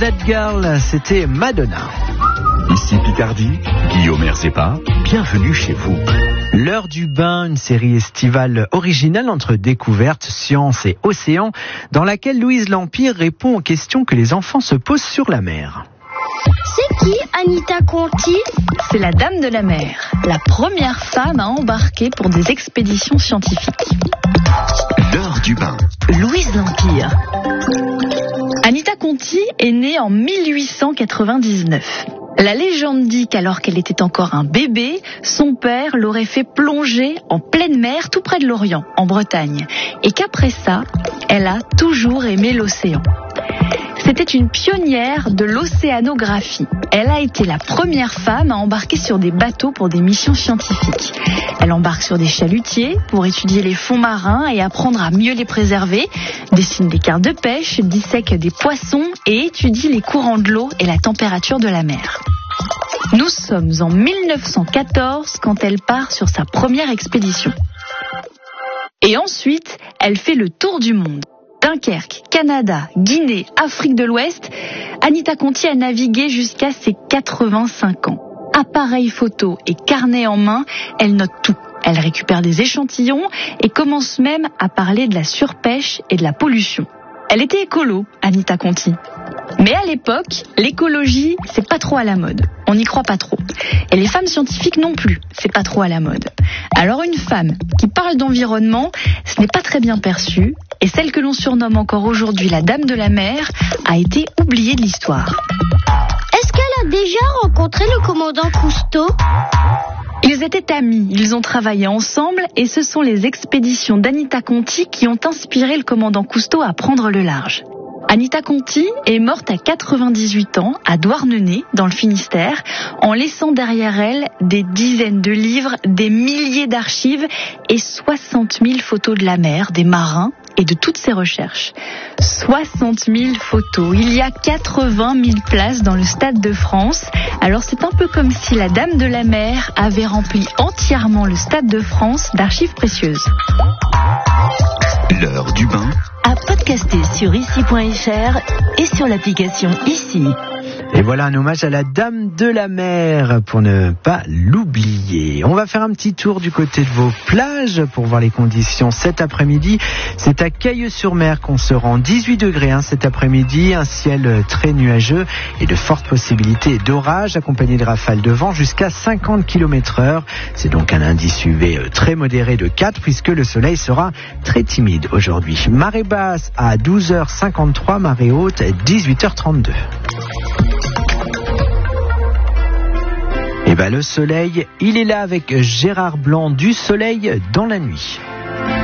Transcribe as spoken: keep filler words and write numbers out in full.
That Girl, c'était Madonna. Ici Picardie, Guillaume Erzepa, bienvenue chez vous. L'heure du bain, une série estivale originale entre découverte, science et océan, dans laquelle Louise L'Empire répond aux questions que les enfants se posent sur la mer. C'est qui Anita Conti? C'est la Dame de la Mer, la première femme à embarquer pour des expéditions scientifiques. L'heure du bain. Louise L'Empire. Anita Conti est née en mille huit cent quatre-vingt-dix-neuf. La légende dit qu'alors qu'elle était encore un bébé, son père l'aurait fait plonger en pleine mer tout près de l'Orient, en Bretagne, et qu'après ça, elle a toujours aimé l'océan. C'était une pionnière de l'océanographie. Elle a été la première femme à embarquer sur des bateaux pour des missions scientifiques. Elle embarque sur des chalutiers pour étudier les fonds marins et apprendre à mieux les préserver, dessine des cartes de pêche, dissèque des poissons et étudie les courants de l'eau et la température de la mer. Nous sommes en mille neuf cent quatorze quand elle part sur sa première expédition. Et ensuite, elle fait le tour du monde. Dunkerque, Canada, Guinée, Afrique de l'Ouest, Anita Conti a navigué jusqu'à ses quatre-vingt-cinq ans. Appareil photo et carnet en main, elle note tout. Elle récupère des échantillons et commence même à parler de la surpêche et de la pollution. Elle était écolo, Anita Conti. Mais à l'époque, l'écologie, c'est pas trop à la mode. On n'y croit pas trop. Et les femmes scientifiques non plus, c'est pas trop à la mode. Alors une femme qui parle d'environnement, ce n'est pas très bien perçu. Et celle que l'on surnomme encore aujourd'hui la Dame de la Mer a été oubliée de l'histoire. Est-ce qu'elle a déjà rencontré le commandant Cousteau? Ils étaient amis, ils ont travaillé ensemble et ce sont les expéditions d'Anita Conti qui ont inspiré le commandant Cousteau à prendre le large. Anita Conti est morte à quatre-vingt-dix-huit ans à Douarnenez, dans le Finistère, en laissant derrière elle des dizaines de livres, des milliers d'archives et soixante mille photos de la mer, des marins et de toutes ses recherches. soixante mille photos. Il y a quatre-vingt mille places dans le Stade de France. Alors c'est un peu comme si la Dame de la Mer avait rempli entièrement le Stade de France d'archives précieuses. L'heure du bain. À podcaster sur ici point f r et sur l'application Ici. Et voilà un hommage à la Dame de la Mer pour ne pas l'oublier. On va faire un petit tour du côté de vos plages pour voir les conditions cet après-midi. C'est à Cailleux-sur-Mer qu'on se rend. dix-huit degrés hein, cet après-midi, un ciel très nuageux et de fortes possibilités d'orage accompagné de rafales de vent jusqu'à cinquante kilomètres heure. C'est donc un indice U V très modéré de quatre puisque le soleil sera très timide aujourd'hui. Marée basse à douze heures cinquante-trois, marée haute à dix-huit heures trente-deux. Et ben le soleil, il est là avec Gérard Blanc, du soleil dans la nuit.